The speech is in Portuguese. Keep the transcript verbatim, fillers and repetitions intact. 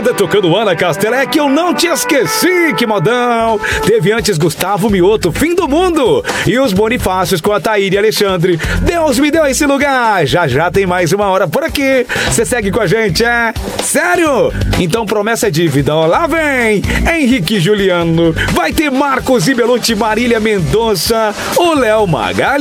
moda, tocando Ana Castela. É que eu não te esqueci, que modão. Teve antes Gustavo Mioto, Fim do Mundo. E os Bonifácios com a Thaíra e Alexandre. Deus me deu esse lugar. Já já tem mais uma hora por aqui. Você segue com a gente, é? Sério? Então promessa é dívida. Ó, lá vem Henrique e Juliano. Vai ter Marcos e Belucci, Marília Mendonça, o Léo Magalhães.